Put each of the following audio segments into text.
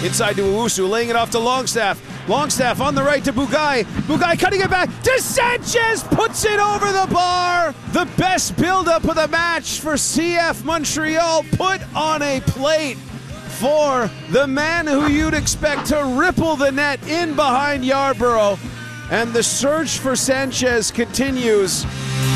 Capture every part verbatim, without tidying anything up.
Inside to Owusu, laying it off to Longstaff. Longstaff on the right to Bugai. Bugai cutting it back to Sanchez, puts it over the bar. The best buildup of the match for C F Montreal, put on a plate for the man who you'd expect to ripple the net in behind Yarborough. And the search for Sanchez continues.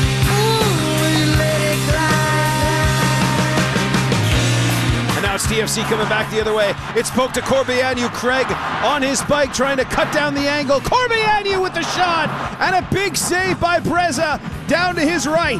And now it's T F C coming back the other way. It's poked to Corbeanu. Craig on his bike trying to cut down the angle. Corbeanu with the shot. And a big save by Breza down to his right.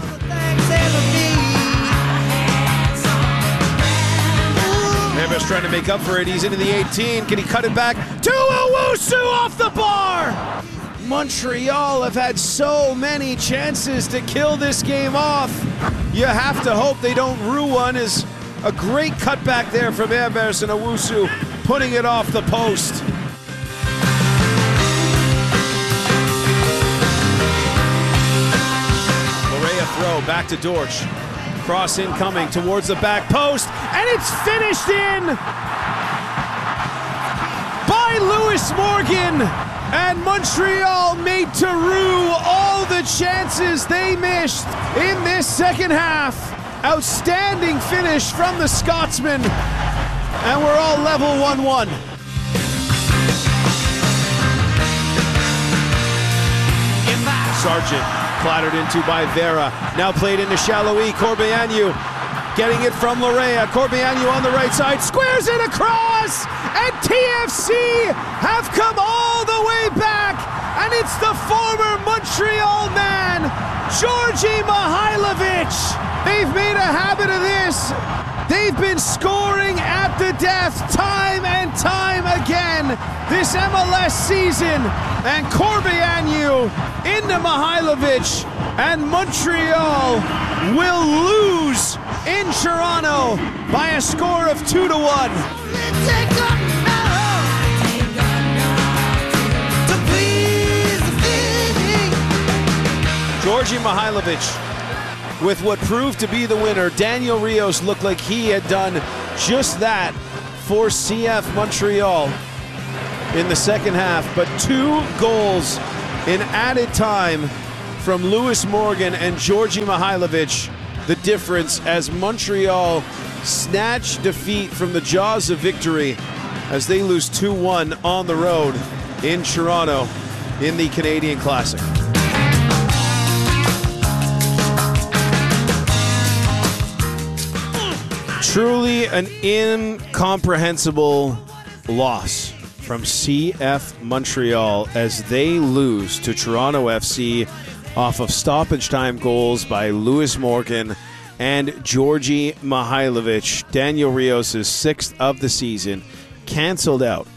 Neves trying to make up for it. He's into the eighteen. Can he cut it back to Owusu off the bar? Montreal have had so many chances to kill this game off. You have to hope they don't rue one. Is a great cutback there from Ambers and Owusu, putting it off the post. Larea throw back to Dortch. Cross incoming towards the back post, and it's finished in by Lewis Morgan. And Montreal made to rue all the chances they missed in this second half. Outstanding finish from the Scotsman. And we're all level one one. Sargent clattered into by Vera. Now played into Shallowy. Corbeanu getting it from Larea. Corbeanu on the right side. Squares it across. And T F C have come all the way back. And it's the former Montreal man, Georgi Mihailovic. They've made a habit of this. They've been scoring at the death time and time again this M L S season. And Corbeanu into Mihailovic, and Montreal will lose in Toronto by a score of two to one. Georgi Mihailovic with what proved to be the winner. Daniel Rios looked like he had done just that for C F Montreal in the second half, but two goals in added time from Lewis Morgan and Georgi Mihailovic. The difference as Montreal snatch defeat from the jaws of victory as they lose two one on the road in Toronto in the Canadian Classic. Truly an incomprehensible loss from C F Montreal as they lose to Toronto F C off of stoppage time goals by Lewis Morgan and Georgi Mihailovic. Daniel Rios' sixth of the season canceled out.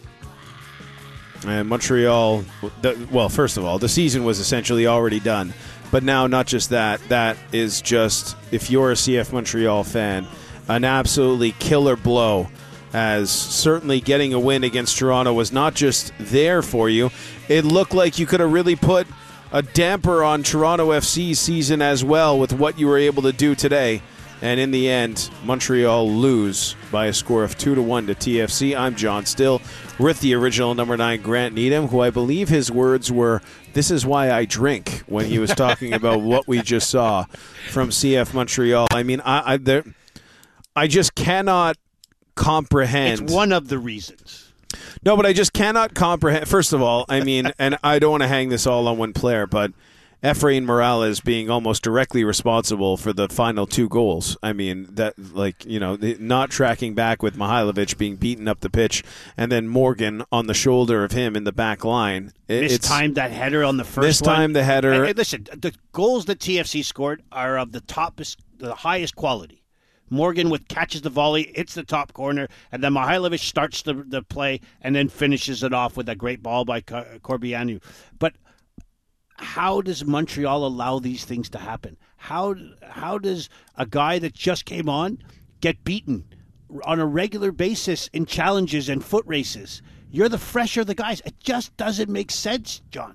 And Montreal, well, first of all, the season was essentially already done. But now, not just that, that is just, if you're a C F Montreal fan, an absolutely killer blow, as certainly getting a win against Toronto was not just there for you. It looked like you could have really put a damper on Toronto F C's season as well with what you were able to do today. And in the end, Montreal lose by a score of two to one to T F C. I'm John Still with the original number nine, Grant Needham, who I believe his words were, "This is why I drink," when he was talking about what we just saw from C F Montreal. I mean, I, I, there, I just cannot comprehend. It's one of the reasons. No, but I just cannot comprehend. First of all, I mean, and I don't want to hang this all on one player, but Efrain Morales being almost directly responsible for the final two goals. I mean, that, like, you know, not tracking back with Mihailovic being beaten up the pitch, and then Morgan on the shoulder of him in the back line. It, Mistimed that header on the first mistimed one. the header. And, and listen, the goals that T F C scored are of the top, the highest quality. Morgan with catches the volley, hits the top corner, and then Mihailovic starts the, the play and then finishes it off with a great ball by Corbeanu. But how does Montreal allow these things to happen? How how does a guy that just came on get beaten on a regular basis in challenges and foot races? You're the fresher of the guys. It just doesn't make sense, John.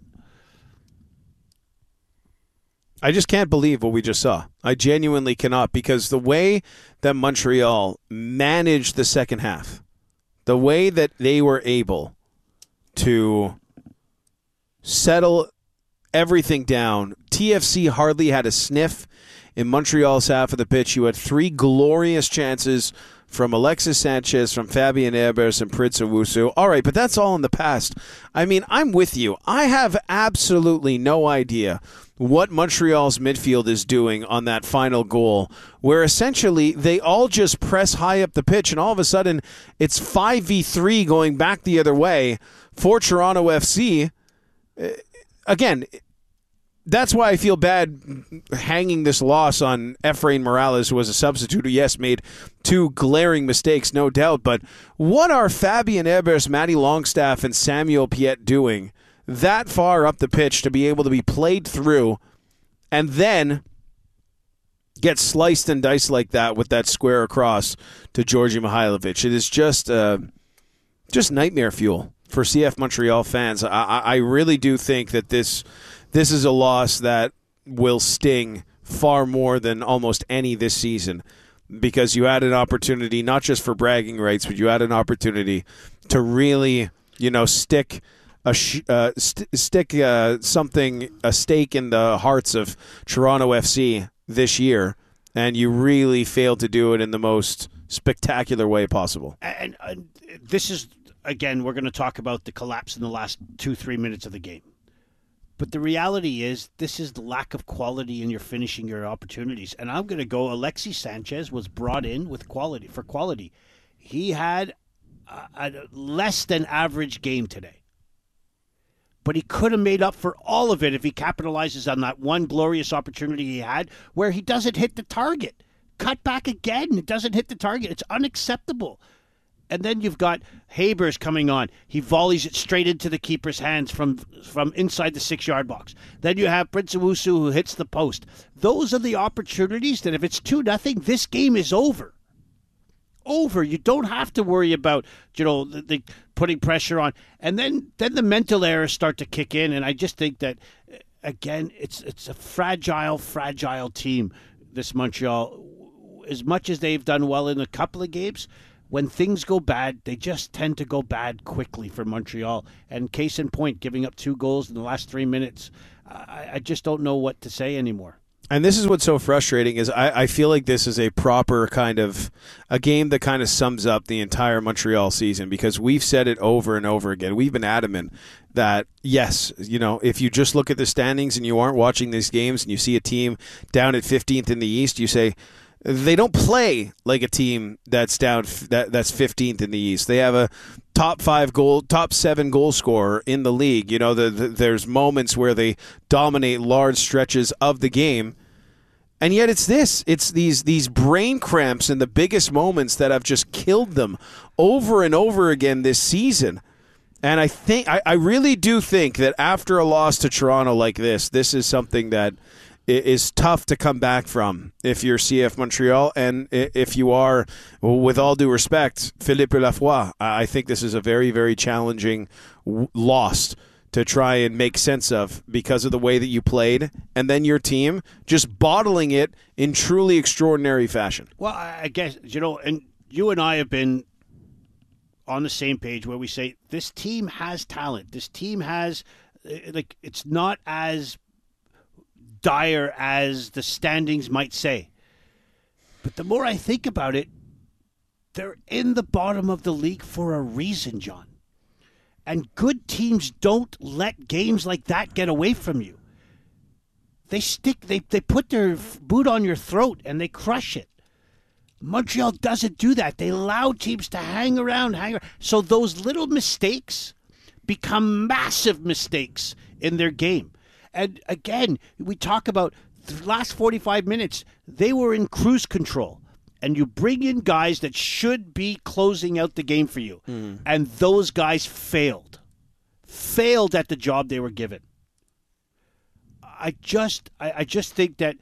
I just can't believe what we just saw. I genuinely cannot, because the way that Montreal managed the second half, the way that they were able to settle everything down. T F C hardly had a sniff in Montreal's half of the pitch. You had three glorious chances from Alexis Sanchez, from Fabien Herbers, and Prince Owusu. All right, but that's all in the past. I mean, I'm with you. I have absolutely no idea what Montreal's midfield is doing on that final goal, where essentially they all just press high up the pitch, and all of a sudden it's five v three going back the other way for Toronto F C. Again, that's why I feel bad hanging this loss on Efrain Morales, who was a substitute who, yes, made two glaring mistakes, no doubt. But what are Fabien Herbers, Matty Longstaff, and Samuel Piette doing that far up the pitch to be able to be played through and then get sliced and diced like that with that square across to Georgi Mihailovic? It is just, uh, just nightmare fuel for C F Montreal fans. I, I really do think that this... This is a loss that will sting far more than almost any this season, because you had an opportunity not just for bragging rights, but you had an opportunity to really, you know, stick a sh- uh, st- stick uh, something a stake in the hearts of Toronto F C this year, and you really failed to do it in the most spectacular way possible. And, and this is, again, we're going to talk about the collapse in the last two, three minutes of the game. But the reality is, this is the lack of quality in your finishing your opportunities. And I'm going to go, Alexis Sanchez was brought in with quality for quality. He had a, a less than average game today. But he could have made up for all of it if he capitalizes on that one glorious opportunity he had where he doesn't hit the target. Cut back again. It doesn't hit the target. It's unacceptable. And then you've got Habers coming on. He volleys it straight into the keeper's hands from from inside the six-yard box. Then you have Prince Owusu who hits the post. Those are the opportunities that if it's two nothing, this game is over. Over. You don't have to worry about, you know, the, the putting pressure on. And then, then the mental errors start to kick in. And I just think that, again, it's it's a fragile, fragile team, this Montreal. As much as they've done well in a couple of games, when things go bad, they just tend to go bad quickly for Montreal. And case in point, giving up two goals in the last three minutes, I, I just don't know what to say anymore. And this is what's so frustrating is I, I feel like this is a proper kind of a game that kind of sums up the entire Montreal season, because we've said it over and over again. We've been adamant that, yes, you know, if you just look at the standings and you aren't watching these games and you see a team down at fifteenth in the East, you say, they don't play like a team that's down that that's fifteenth in the East. They have a top five goal, top seven goal scorer in the league. You know, the, the, there's moments where they dominate large stretches of the game, and yet it's this. It's these these brain cramps in the biggest moments that have just killed them over and over again this season. And I think I, I really do think that after a loss to Toronto like this, this is something that is tough to come back from if you're C F Montreal, and if you are, with all due respect, Philippe Lafroy. I think this is a very, very challenging loss to try and make sense of because of the way that you played, and then your team just bottling it in truly extraordinary fashion. Well, I guess, you know, and you and I have been on the same page where we say this team has talent. This team has, like, it's not as dire as the standings might say. But the more I think about it, they're in the bottom of the league for a reason, John. And good teams don't let games like that get away from you. They stick, they, they put their boot on your throat and they crush it. Montreal doesn't do that. They allow teams to hang around, hang around. So those little mistakes become massive mistakes in their game. And again, we talk about the last forty-five minutes, they were in cruise control. And you bring in guys that should be closing out the game for you. Mm. And those guys failed. Failed at the job they were given. I just I, I just think that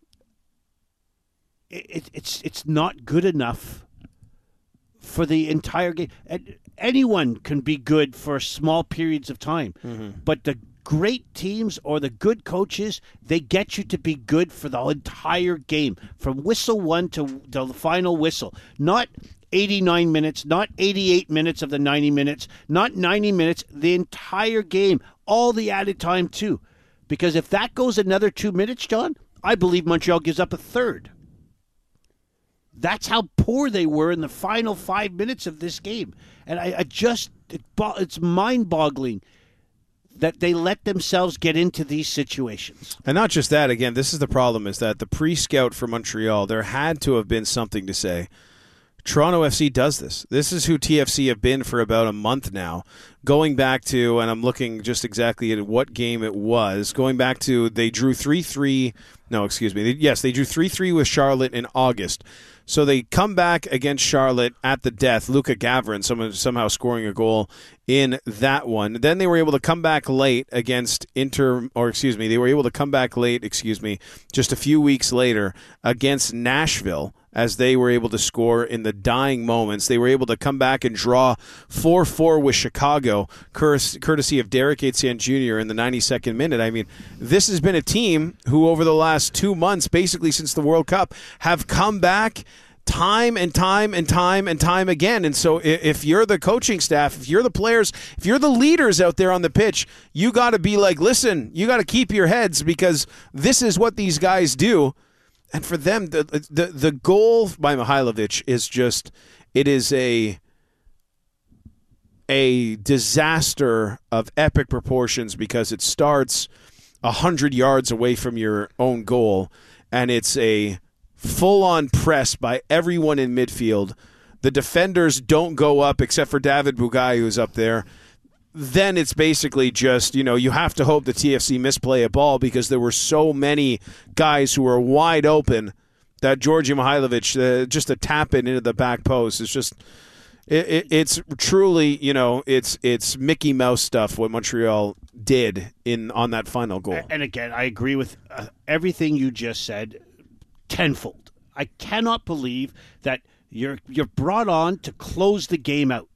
it, it's it's not good enough for the entire game. And anyone can be good for small periods of time. Mm-hmm. But the great teams or the good coaches, they get you to be good for the entire game, from whistle one to the final whistle. Not eighty-nine minutes, not eighty-eight minutes of the ninety minutes, not ninety minutes, the entire game, all the added time too. Because if that goes another two minutes, John, I believe Montreal gives up a third. That's how poor they were in the final five minutes of this game. And I, I just, it, it's mind-boggling that they let themselves get into these situations. And not just that, again, this is the problem, is that the pre-scout for Montreal, there had to have been something to say. Toronto F C does this. This is who T F C have been for about a month now. Going back to, and I'm looking just exactly at what game it was, going back to, they drew three three, no, excuse me, yes, they drew three three with Charlotte in August. So they come back against Charlotte at the death, Luka Gavrin some, somehow scoring a goal in that one. Then they were able to come back late against Inter, or excuse me, they were able to come back late, excuse me, just a few weeks later against Nashville, as they were able to score in the dying moments. They were able to come back and draw four four with Chicago, courtesy of Derek Etienne Junior in the ninety-second minute. I mean, this has been a team who over the last two months, basically since the World Cup, have come back time and time and time and time again. And so if you're the coaching staff, if you're the players, if you're the leaders out there on the pitch, you got to be like, listen, you got to keep your heads, because this is what these guys do. And for them, the, the the goal by Mihailovic is just, it is a a disaster of epic proportions, because it starts one hundred yards away from your own goal, and it's a full-on press by everyone in midfield. The defenders don't go up except for David Bugai, who's up there. Then it's basically just, you know, you have to hope the T F C misplay a ball, because there were so many guys who were wide open that Georgi Mihailovic, uh, just a tap it into the back post, is just, it, it, it's truly, you know, it's it's Mickey Mouse stuff what Montreal did in on that final goal. And again, I agree with uh, everything you just said tenfold. I cannot believe that you're you're brought on to close the game out,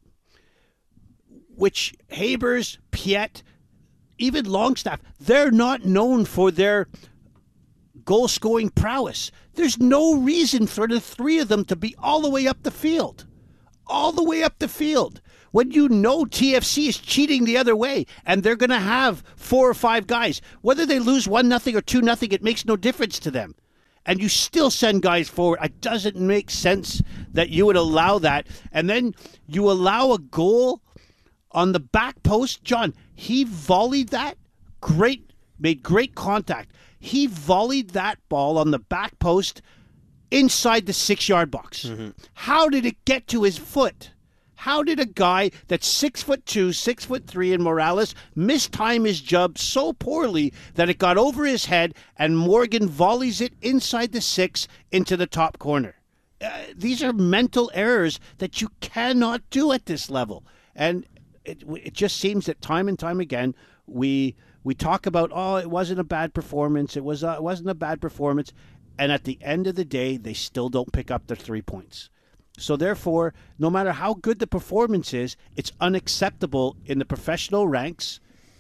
which Habers, Piet, even Longstaff, they're not known for their goal-scoring prowess. There's no reason for the three of them to be all the way up the field. All the way up the field. When you know T F C is cheating the other way, and they're going to have four or five guys. Whether they lose one nothing or two nothing, it makes no difference to them. And you still send guys forward. It doesn't make sense that you would allow that. And then you allow a goal on the back post. John, he volleyed that. Great, made great contact. He volleyed that ball on the back post inside the six-yard box. Mm-hmm. How did it get to his foot? How did a guy that's six foot two, six foot three, and Morales mistime his jump so poorly that it got over his head, and Morgan volleys it inside the six into the top corner? Uh, these are mental errors that you cannot do at this level. And It, it just seems that time and time again we we talk about, oh, it wasn't a bad performance, it was a, it wasn't a bad performance, and at the end of the day, they still don't pick up their three points. So therefore, no matter how good the performance is, it's unacceptable in the professional ranks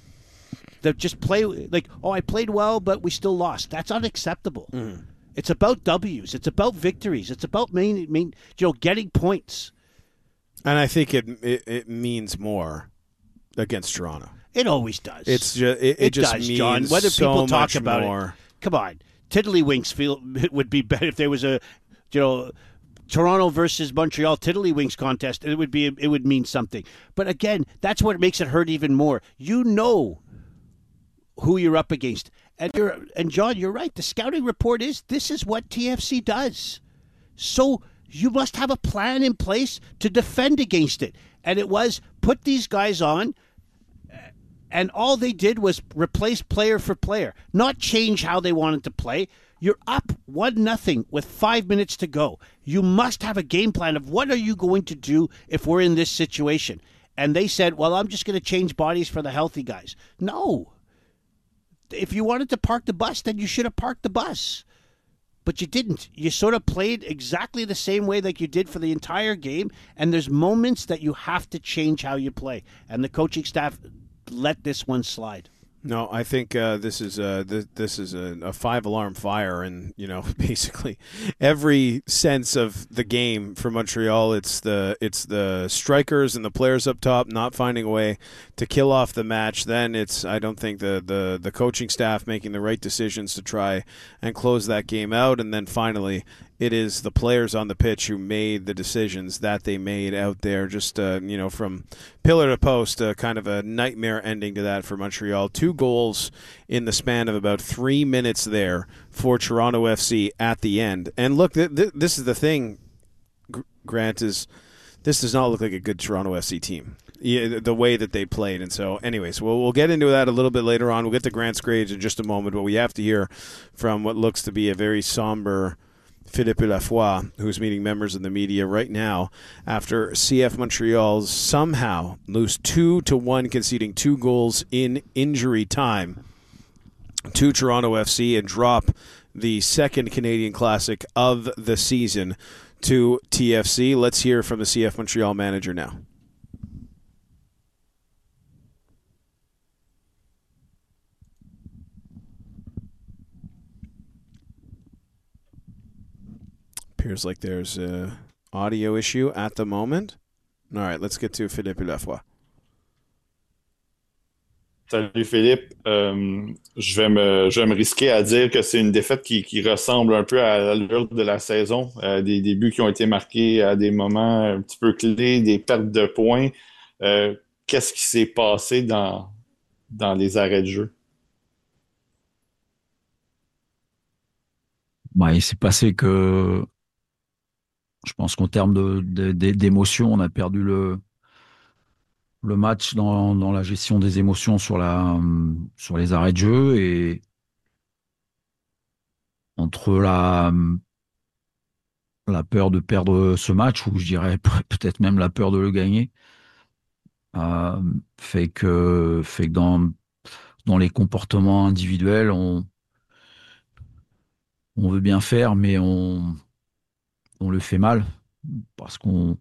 that just play like, oh, I played well, but we still lost. That's unacceptable. Mm. It's about W's. It's about victories. It's about main, main, you know, getting points. And I think it, it it means more against Toronto. It always does. It's just it, it, it just does, means John. Whether so people talk much about more. it, come on, Tiddlywinks feel it would be better if there was a, you know, Toronto versus Montreal Tiddlywinks contest. It would be it would mean something. But again, that's what makes it hurt even more. You know who you're up against, and you're and John, you're right. The scouting report is this is what T F C does. So you must have a plan in place to defend against it. And it was put these guys on, and all they did was replace player for player, not change how they wanted to play. You're up one nothing with five minutes to go. You must have a game plan of what are you going to do if we're in this situation. And they said, well, I'm just going to change bodies for the healthy guys. No. If you wanted to park the bus, then you should have parked the bus. But you didn't. You sort of played exactly the same way like you did for the entire game, and there's moments that you have to change how you play. And the coaching staff let this one slide. No, I think uh, this is a, th- this is a, a five alarm fire, and you know, basically every sense of the game for Montreal, it's the it's the strikers and the players up top not finding a way to kill off the match. Then it's I don't think the, the, the coaching staff making the right decisions to try and close that game out, and then finally it is the players on the pitch who made the decisions that they made out there. Just uh, you know, from pillar to post, uh, kind of a nightmare ending to that for Montreal. Two goals in the span of about three minutes there for Toronto F C at the end. And look, th- th- this is the thing, Grant, is this does not look like a good Toronto F C team. Yeah, the way that they played. And so, anyways, we'll, we'll get into that a little bit later on. We'll get to Grant's grades in just a moment, but we have to hear from what looks to be a very somber Philippe Lafoy, who's meeting members of the media right now after C F Montreal's somehow lose two to one, conceding two goals in injury time to Toronto F C and drop the second Canadian Classic of the season to T F C. Let's hear from the C F Montreal manager now. Appears like there's an audio issue at the moment. All right, let's get to Philippe Lafoy. Salut Philippe. Euh, je vais me, je vais me risquer à dire que c'est une défaite qui, qui ressemble un peu à l'allure de la saison. Euh, des débuts qui ont été marqués à des moments un petit peu clés, des pertes de points. Euh, qu'est-ce qui s'est passé dans, dans les arrêts de jeu? Bah, il s'est passé que je pense qu'en termes de, de- de- d'émotion, on a perdu le, le match dans, dans la gestion des émotions sur la, sur les arrêts de jeu et entre la, la peur de perdre ce match, ou je dirais peut-être même la peur de le gagner, euh, fait que, fait que dans, dans les comportements individuels, on, on veut bien faire, mais on, on le fait mal parce qu'on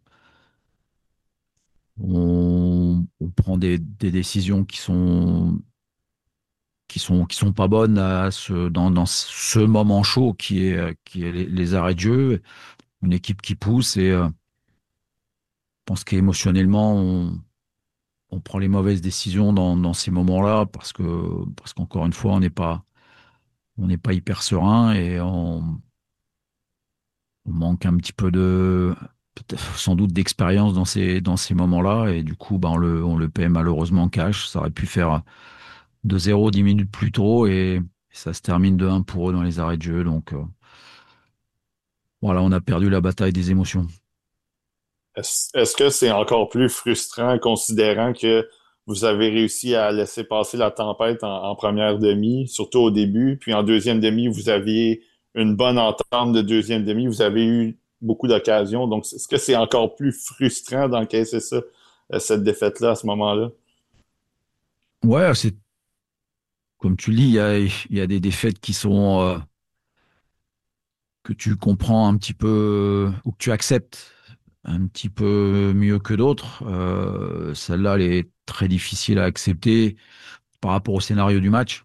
on, on prend des, des décisions qui sont qui sont qui sont pas bonnes à ce, dans, dans ce moment chaud qui est qui est les, les arrêts de jeu, une équipe qui pousse et euh, je pense qu'émotionnellement on, on prend les mauvaises décisions dans, dans ces moments-là parce que parce qu'encore une fois on n'est pas on n'est pas hyper serein et on, on manque un petit peu de peut-être sans doute d'expérience dans ces dans ces moments-là et du coup bah on le on le paie malheureusement cash. Ça aurait pu faire deux zéro dix minutes plus tôt et ça se termine deux un pour eux dans les arrêts de jeu. Donc euh, voilà, on a perdu la bataille des émotions. Est-ce, est-ce que c'est encore plus frustrant considérant que vous avez réussi à laisser passer la tempête en, en première demi, surtout au début, puis en deuxième demi, vous aviez une bonne entente de deuxième demi, vous avez eu beaucoup d'occasions. Donc, est-ce que c'est encore plus frustrant d'encaisser ça, euh, cette défaite-là à ce moment-là? Ouais, c'est comme tu le dis, il y a, il y a des défaites qui sont euh, que tu comprends un petit peu ou que tu acceptes un petit peu mieux que d'autres. Euh, celle-là, elle est très difficile à accepter par rapport au scénario du match.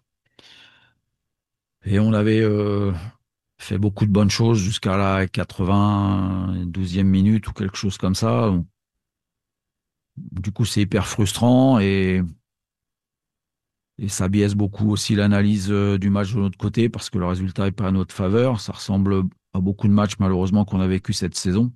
Et on avait euh, fait beaucoup de bonnes choses jusqu'à la quatre-vingt-douzième minute ou quelque chose comme ça. Donc, du coup, c'est hyper frustrant et, et ça biaise beaucoup aussi l'analyse euh, du match de notre côté parce que le résultat n'est pas à notre faveur. Ça ressemble à beaucoup de matchs malheureusement qu'on a vécu cette saison.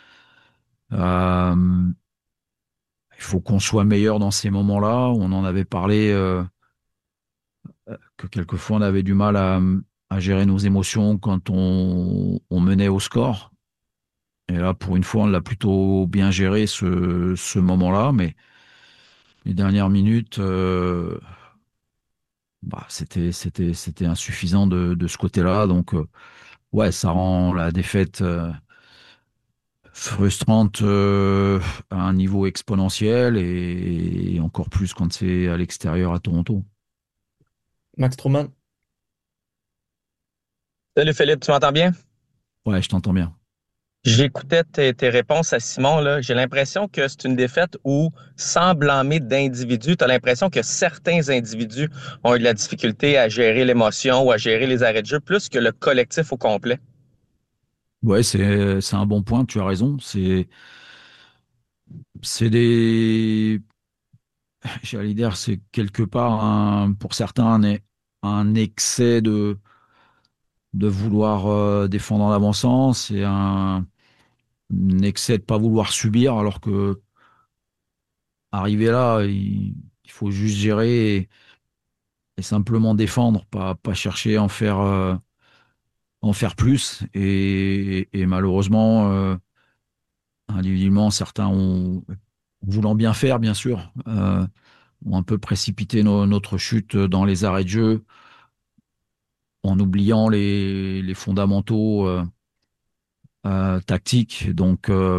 Euh, il faut qu'on soit meilleur dans ces moments-là. On en avait parlé euh, que quelquefois on avait du mal à, à gérer nos émotions quand on, on menait au score. Et là, pour une fois, on l'a plutôt bien géré ce, ce moment-là, mais les dernières minutes, euh, bah, c'était, c'était, c'était insuffisant de, de ce côté-là. Donc, euh, ouais, ça rend la défaite euh, frustrante euh, à un niveau exponentiel et, et encore plus quand c'est à l'extérieur à Toronto. Max Truman. Salut Philippe, tu m'entends bien? Ouais, je t'entends bien. J'écoutais tes, tes réponses à Simon, là. J'ai l'impression que c'est une défaite où, sans blâmer d'individus, tu as l'impression que certains individus ont eu de la difficulté à gérer l'émotion ou à gérer les arrêts de jeu plus que le collectif au complet. Ouais, c'est c'est un bon point. Tu as raison. C'est c'est des j'allais dire c'est quelque part un, pour certains un, e- un excès de de vouloir euh, défendre en avançant. C'est un, un excès de pas vouloir subir alors que arriver là, il, il faut juste gérer et, et simplement défendre, pas pas chercher à en faire euh, en faire plus. Et, et malheureusement, euh, individuellement, certains ont, voulant bien faire, bien sûr, euh, ont un peu précipité no- notre chute dans les arrêts de jeu en oubliant les, les fondamentaux euh, euh, tactiques. Donc, euh,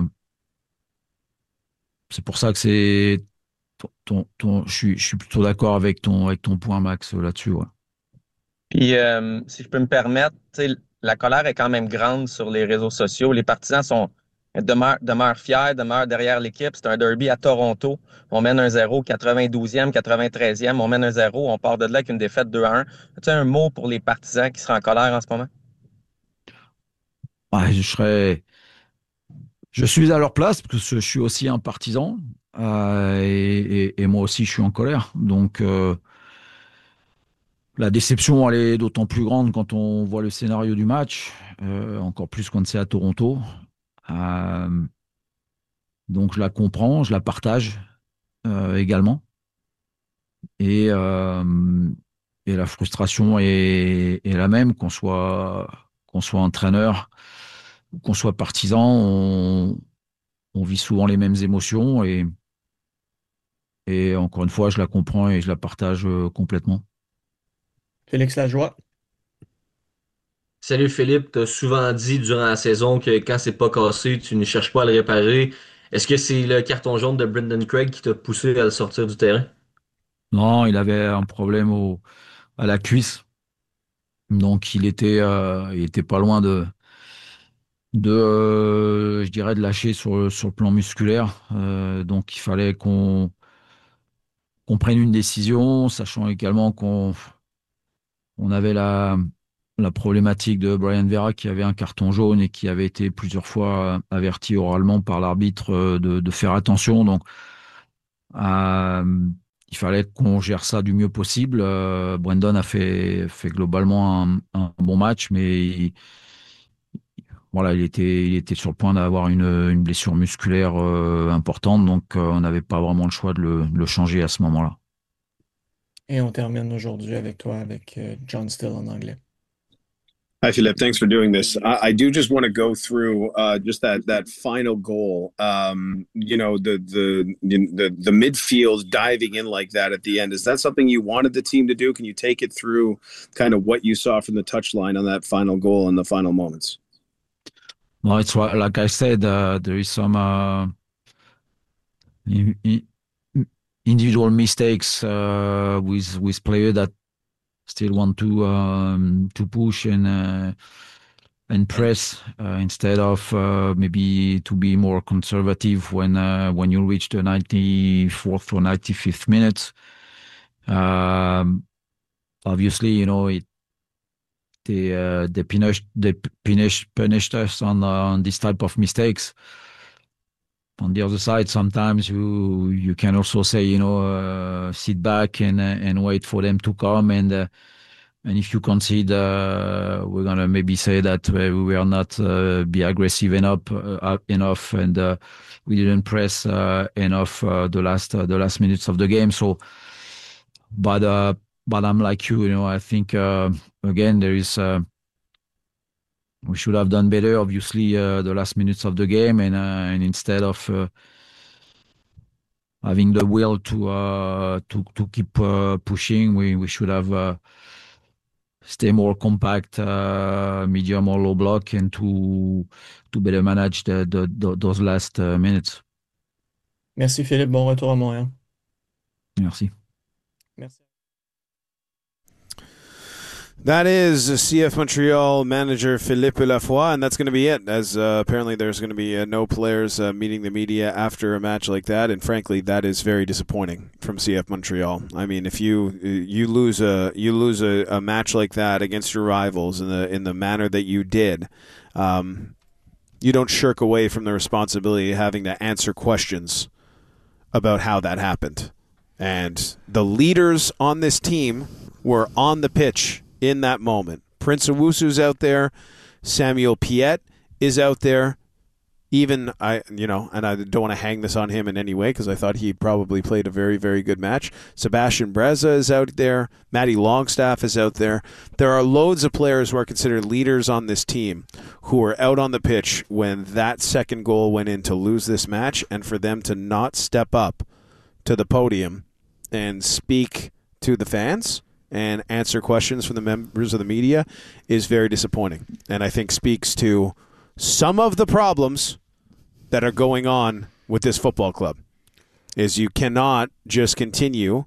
c'est pour ça que c'est ton, ton, ton- je suis, je suis plutôt d'accord avec ton, avec ton point, Max, là-dessus. Ouais. Puis, euh, si je peux me permettre, tu sais, la colère est quand même grande sur les réseaux sociaux. Les partisans sont demeurent, demeurent fiers, demeurent derrière l'équipe. C'est un derby à Toronto. On mène un zéro, quatre-vingt-douzième, quatre-vingt-treizième. On mène un zéro. On part de là avec une défaite deux à un. As-tu un mot pour les partisans qui seraient en colère en ce moment? Ouais, je serais, je suis à leur place parce que je suis aussi un partisan euh, et, et- et moi aussi je suis en colère. Donc, euh, la déception, elle est d'autant plus grande quand on voit le scénario du match, euh, encore plus quand c'est à Toronto. Euh, donc je la comprends, je la partage euh, également. Et, euh, et la frustration est, est la même, qu'on soit, qu'on soit entraîneur, qu'on soit partisan, on, on vit souvent les mêmes émotions. Et, et encore une fois, je la comprends et je la partage euh, complètement. Félix Lajoie. Salut Philippe, tu as souvent dit durant la saison que quand c'est pas cassé, tu ne cherches pas à le réparer. Est-ce que c'est le carton jaune de Brendan Craig qui t'a poussé à le sortir du terrain? Non, il avait un problème au, à la cuisse. Donc il était, euh, il était pas loin de, de, euh, je dirais, de lâcher sur, sur le plan musculaire. Euh, donc il fallait qu'on qu'on prenne une décision, sachant également qu'on on avait la, la problématique de Brian Vera qui avait un carton jaune et qui avait été plusieurs fois averti oralement par l'arbitre euh, de, de faire attention. Donc euh, il fallait qu'on gère ça du mieux possible. Euh, Brandon a fait, fait globalement un, un bon match, mais il, voilà, il était, il était sur le point d'avoir une, une blessure musculaire euh, importante, donc euh, on n'avait pas vraiment le choix de le, de le changer à ce moment-là. Et on termine aujourd'hui avec toi, avec euh, John Still en anglais. Hi, Philip. Thanks for doing this. I, I do just want to go through uh, just that that final goal. Um, you know, the the the the midfield diving in like that at the end. Is that something you wanted the team to do? Can you take it through kind of what you saw from the touchline on that final goal and the final moments? No, it's what, like I said, uh, there is some uh, in, in, individual mistakes uh, with with player that still want to um, to push and uh, and press uh, instead of uh, maybe to be more conservative when uh, when you reach the ninety-fourth or ninety-fifth minute. Um, obviously, you know it. They uh, they punish they punish punished us on uh, on this type of mistakes. On the other side, sometimes you you can also say, you know, uh, sit back and uh, and wait for them to come. And uh, and if you concede, uh, we're gonna maybe say that uh, we were not uh, be aggressive enough uh, enough, and uh, we didn't press uh, enough uh, the last uh, the last minutes of the game. So, but uh, but I'm like you, you know, I think uh, again there is. Uh, we should have done better, obviously, uh, the last minutes of the game, and uh, and instead of uh, having the will to uh, to to keep uh, pushing, we we should have uh, stay more compact, uh, medium or low block, and to to better manage the, the, the those last uh, minutes. Merci Philippe, bon retour à Montréal. Merci. Merci. That is C F Montreal manager Philippe Lafroy, and that's going to be it, as uh, apparently there's going to be uh, no players uh, meeting the media after a match like that, and frankly, that is very disappointing from C F Montreal. I mean, if you you lose a you lose a, a match like that against your rivals in the in the manner that you did, um, you don't shirk away from the responsibility of having to answer questions about how that happened. And the leaders on this team were on the pitch in that moment. Prince Owusu's out there. Samuel Piette is out there. Even, I, you know, and I don't want to hang this on him in any way because I thought he probably played a very, very good match. Sebastian Breza is out there. Matty Longstaff is out there. There are loads of players who are considered leaders on this team who were out on the pitch when that second goal went in to lose this match, and for them to not step up to the podium and speak to the fans and answer questions from the members of the media is very disappointing. And I think speaks to some of the problems that are going on with this football club. Is you cannot just continue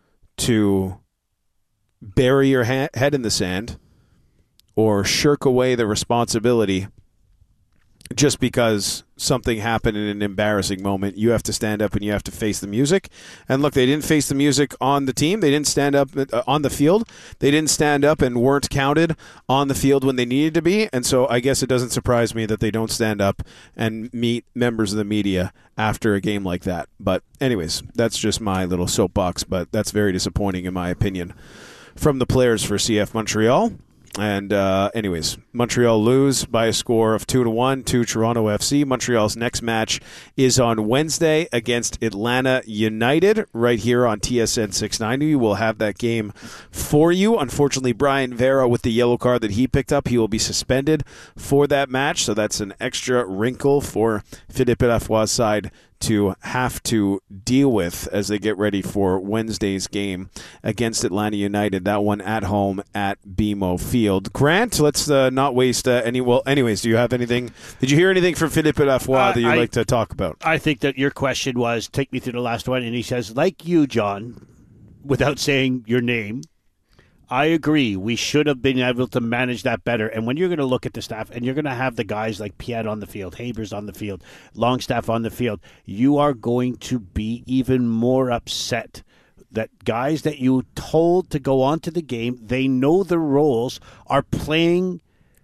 to bury your ha- head in the sand or shirk away the responsibility just because something happened in an embarrassing moment. You have to stand up and you have to face the music. And look, they didn't face the music on the team. They didn't stand up uh, on the field. They didn't stand up and weren't counted on the field when they needed to be. And so I guess it doesn't surprise me that they don't stand up and meet members of the media after a game like that. But anyways, that's just my little soapbox, but that's very disappointing in my opinion from the players for C F Montreal. And uh, anyways, Montreal lose by a score of two to one to Toronto F C. Montreal's next match is on Wednesday against Atlanta United right here on T S N six ninety. We'll have that game for you. Unfortunately, Brian Vera, with the yellow card that he picked up, he will be suspended for that match. So that's an extra wrinkle for Philippe Lafroy's side to have to deal with as they get ready for Wednesday's game against Atlanta United. That one at home at B M O Field. Grant, let's uh, not waste uh, any... Well, anyways, do you have anything... Did you hear anything from Philippe Lafroy uh, that you'd I, like to talk about? I think that your question was, take me through the last one, and he says, like you, John, without saying your name, I agree. We should have been able to manage that better. And when you're going to look at the staff and you're going to have the guys like Piette on the field, Habers on the field, Longstaff on the field, you are going to be even more upset that guys that you told to go on to the game, they know the roles, are playing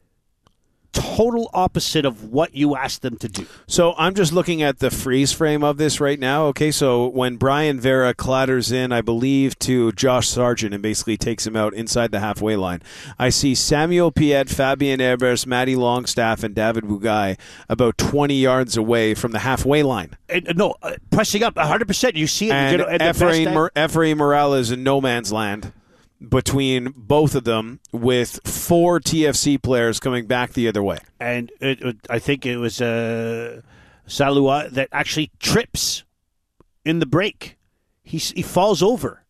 total opposite of what you asked them to do. So I'm just looking at the freeze frame of this right now. Okay, so when Brian Vera clatters in, I believe, to Josh Sargent and basically takes him out inside the halfway line, I see Samuel Piette, Fabien Herbers, Matty Longstaff, and David Bugai about twenty yards away from the halfway line. And, no, uh, pressing up one hundred percent. You see it. And you know, Efrain Mor- Efrain Morales in no man's land between both of them, with four T F C players coming back the other way. And it, it, I think it was uh, Salua that actually trips in the break. He, he falls over.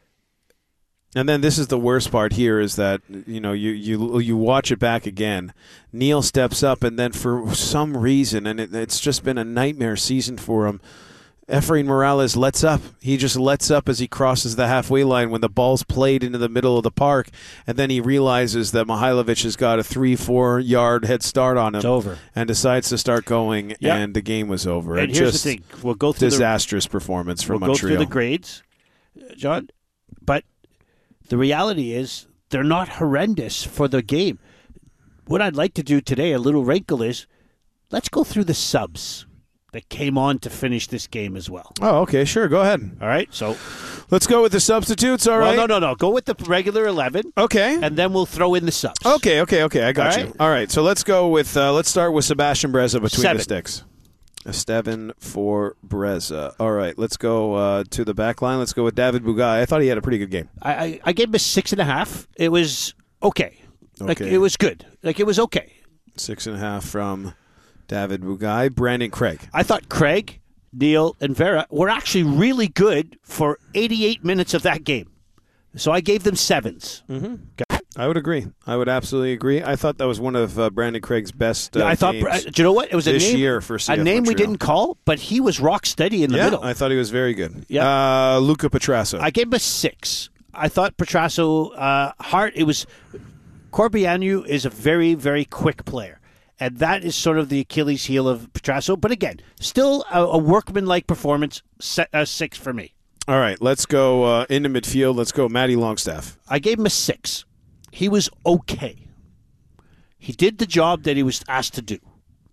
And then this is the worst part here is that, you know, you, you, you watch it back again. Neil steps up, and then for some reason, and it, it's just been a nightmare season for him, Efrain Morales lets up. He just lets up as he crosses the halfway line when the ball's played into the middle of the park, and then he realizes that Mihailovic has got a three, four-yard head start on him. It's over. And decides to start going, yep. and the game was over. And it here's just the thing. We'll go through disastrous the, performance from we'll Montreal. We'll go through the grades, John, but the reality is they're not horrendous for the game. What I'd like to do today, a little wrinkle, is let's go through the subs that came on to finish this game as well. Oh, okay, sure. Go ahead. All right, so let's go with the substitutes. All well, right. No, no, no. Go with the regular eleven. Okay. And then we'll throw in the subs. Okay, okay, okay. I got All you. right? All right. So let's go with. Uh, let's start with Sebastian Breza between Seven. the sticks. Esteban for Breza. All right. Let's go uh, to the back line. Let's go with David Bugai. I thought he had a pretty good game. I, I, I gave him a six and a half. It was okay. Like Okay. it was good. Like it was okay. Six and a half from David Bugai. Brandon Craig. I thought Craig, Neil, and Vera were actually really good for eighty-eight minutes of that game. So I gave them sevens. Mm-hmm. Okay. I would agree. I would absolutely agree. I thought that was one of uh, Brandon Craig's best uh, yeah, I thought. games Uh, do you know what? It was a this name, year for C F a name we Montreal. didn't call, but he was rock steady in the yeah, middle. I thought he was very good. Yeah. Uh, Luca Petrasso. I gave him a six. I thought Petrasso, uh, Hart, it was, Corbeanu is a very, very quick player. And that is sort of the Achilles heel of Petrasso. But again, still a, a workman-like performance, set, uh, six for me. All right, let's go uh, into midfield. Let's go Matty Longstaff. I gave him a six. He was okay. He did the job that he was asked to do.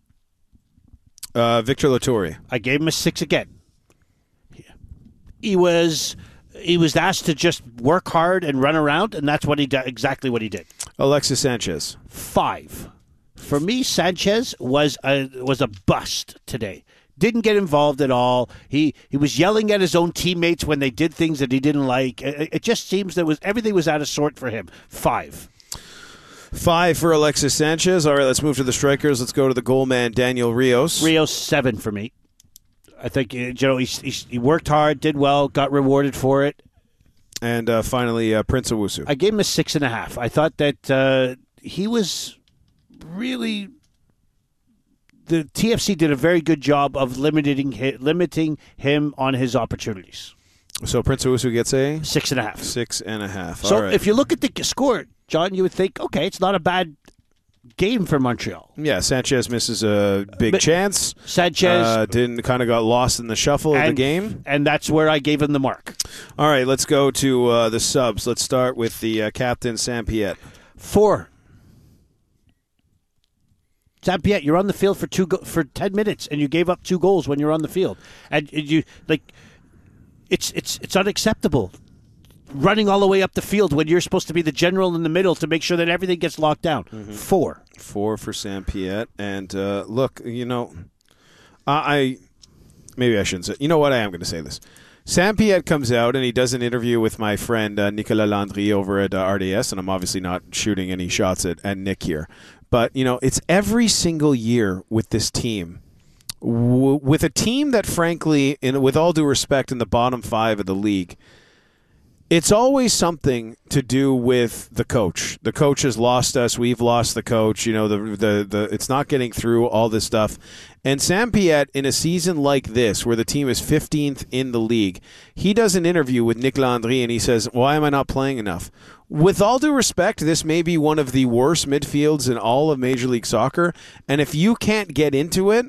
Uh, Victor Latourie. I gave him a six again. He was he was asked to just work hard and run around, and that's what he did, exactly what he did. Alexis Sanchez. Five. For me, Sanchez was a was a bust today. Didn't get involved at all. He he was yelling at his own teammates when they did things that he didn't like. It, it just seems that was everything was out of sort for him. Five. Five for Alexis Sanchez. All right, let's move to the strikers. Let's go to the goal man, Daniel Rios. Rios, seven for me. I think you know he he, he worked hard, did well, got rewarded for it. And uh, finally, uh, Prince Owusu. I gave him a six and a half. I thought that uh, he was really. The T F C did a very good job of limiting limiting him on his opportunities. So Prince Owusu gets a six and a half. Six and a half. So All right. if you look at the score, John, you would think, okay, it's not a bad game for Montreal. Yeah, Sanchez misses a big But chance. Sanchez uh, didn't kind of got lost in the shuffle and, of the game, and that's where I gave him the mark. All right, let's go to uh, the subs. Let's start with the uh, captain, Sam Piette. Four. Sam Piette, you're on the field for two go- for ten minutes, and you gave up two goals when you're on the field, and you like, it's it's it's unacceptable. Running all the way up the field when you're supposed to be the general in the middle to make sure that everything gets locked down. Mm-hmm. Four. Four for Sam Piette. And uh, look, you know, I, I maybe I shouldn't say. You know what? I am going to say this. Sam Piette comes out and he does an interview with my friend uh, Nicolas Landry over at uh, R D S, and I'm obviously not shooting any shots at, at Nick here. But, you know, it's every single year with this team. W- with a team that, frankly, in, with all due respect, in the bottom five of the league, it's always something to do with the coach. The coach has lost us. We've lost the coach. You know, the the the it's not getting through all this stuff. And Sam Piette, in a season like this, where the team is fifteenth in the league, he does an interview with Nick Landry, and he says, "Why am I not playing enough?" With all due respect, this may be one of the worst midfields in all of Major League Soccer. And if you can't get into it,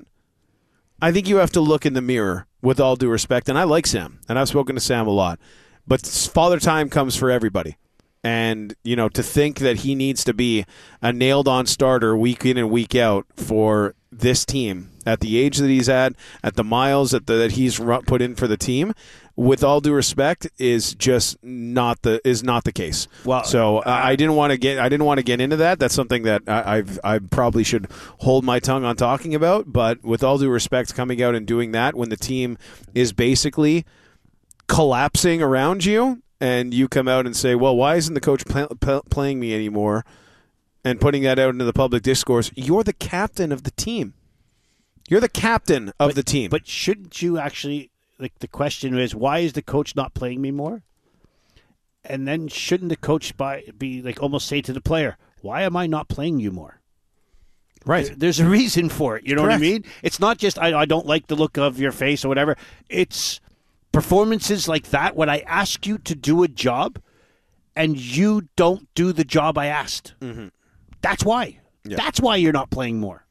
I think you have to look in the mirror. With all due respect, and I like Sam, and I've spoken to Sam a lot. But Father Time comes for everybody. And, you know, to think that he needs to be a nailed-on starter week in and week out for this team at the age that he's at, at the miles at the, that he's put in for the team, with all due respect, is just not the is not the case. Well, so uh, I didn't want to get I didn't want to get into that. That's something that I, I've I probably should hold my tongue on talking about. But with all due respect, coming out and doing that when the team is basically collapsing around you, and you come out and say, well, why isn't the coach pl- pl- playing me anymore, and putting that out into the public discourse, you're the captain of the team. You're the captain of but, the team. But shouldn't you actually, like, the question is, why is the coach not playing me more? And then shouldn't the coach by, be like almost say to the player, why am I not playing you more? Right. There, there's a reason for it. You know Correct. what I mean? It's not just, I, I don't like the look of your face or whatever. It's performances like that when I ask you to do a job and you don't do the job I asked. Mm-hmm. That's why. Yeah. That's why you're not playing more.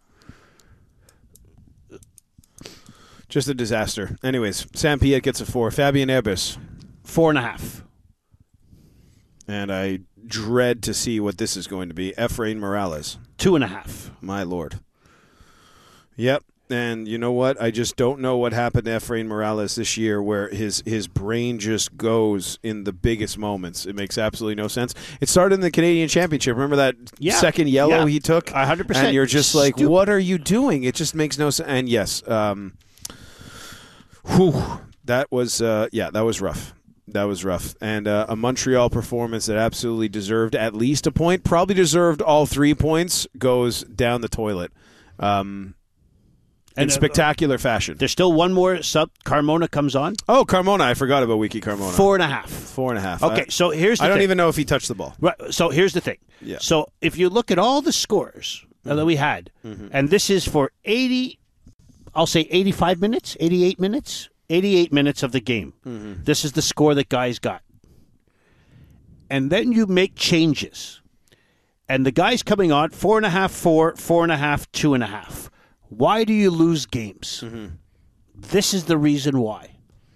Just a disaster. Anyways, Sam Piette gets a four. Fabien Herbis. Four and a half. And I dread to see what this is going to be. Efrain Morales. Two and a half. My Lord. Yep. And you know what? I just don't know what happened to Efrain Morales this year, where his, his brain just goes in the biggest moments. It makes absolutely no sense. It started in the Canadian Championship. Remember that yeah. second yellow yeah. he took? one hundred percent. And you're just like, Stupid. what are you doing? It just makes no sense. And yes, um, whew, that was, uh, yeah, that was rough. That was rough. And uh, a Montreal performance that absolutely deserved at least a point, probably deserved all three points, goes down the toilet. Um In And, uh, spectacular fashion. There's still one more sub. Carmona comes on. Oh, Carmona. I forgot about Wiki Carmona. Four and a half. Four and a half. Okay, I, so here's the I don't thing. even know if he touched the ball. Right, so here's the thing. Yeah. So if you look at all the scores mm-hmm. that we had, mm-hmm. and this is for eighty, I'll say eighty-five minutes, eighty-eight minutes, eighty-eight minutes of the game. Mm-hmm. This is the score that guys got. and then you make changes. And the guys coming on, four and a half, four, four and a half, two and a half. Why do you lose games? Mm-hmm. This is the reason why.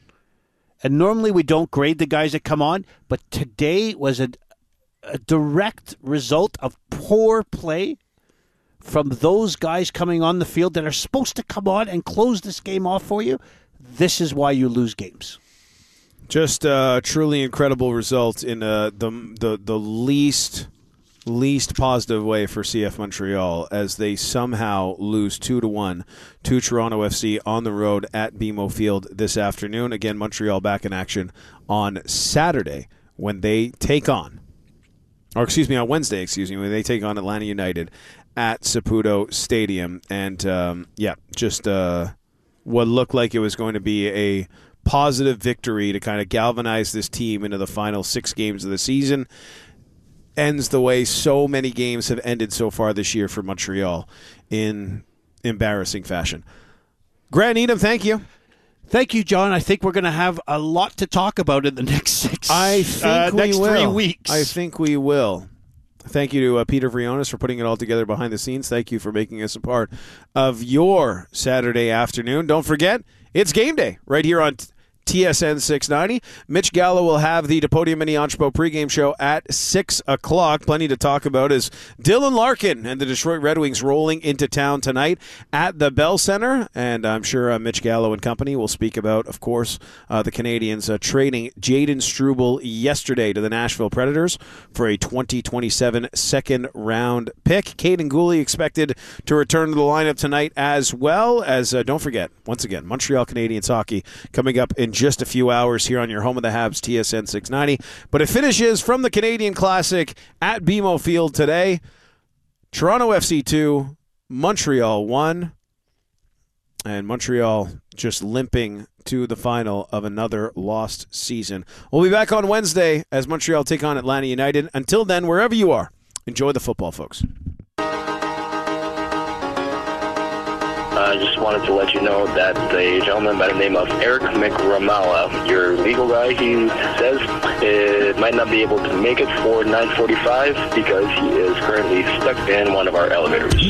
And normally we don't grade the guys that come on, but today was a, a direct result of poor play from those guys coming on the field that are supposed to come on and close this game off for you. This is why you lose games. Just a truly incredible result in uh, the the the least least positive way for C F Montreal, as they somehow lose two to one to Toronto F C on the road at B M O Field this afternoon. Again, Montreal back in action on Saturday when they take on, or excuse me, on Wednesday, excuse me, when they take on Atlanta United at Saputo Stadium. And, um, yeah, just uh, what looked like it was going to be a positive victory to kind of galvanize this team into the final six games of the season ends the way so many games have ended so far this year for Montreal, in embarrassing fashion. Grant Needham, thank you. Thank you, John. I think we're going to have a lot to talk about in the next six, I think uh, we next will. three weeks. I think we will. Thank you to uh, Peter Vrionis for putting it all together behind the scenes. Thank you for making us a part of your Saturday afternoon. Don't forget, it's game day right here on T- T S N six ninety. Mitch Gallo will have the DePodium Mini Entrepot pregame show at six o'clock. Plenty to talk about as Dylan Larkin and the Detroit Red Wings rolling into town tonight at the Bell Center. And I'm sure uh, Mitch Gallo and company will speak about, of course, uh, the Canadians uh, trading Jaden Struble yesterday to the Nashville Predators for a twenty twenty-seven second-round pick. Caden Gooley expected to return to the lineup tonight as well. As uh, don't forget, once again, Montreal Canadiens hockey coming up in just a few hours here on your home of the Habs, T S N six ninety. But it finishes from the Canadian Classic at B M O Field today. Toronto F C two, Montreal one, and Montreal just limping to the final of another lost season. We'll be back on Wednesday as Montreal take on Atlanta United. Until then, wherever you are, enjoy the football, folks. I uh, just wanted to let you know that a gentleman by the name of Eric McRamala, your legal guy, he says it might not be able to make it for nine forty-five because he is currently stuck in one of our elevators.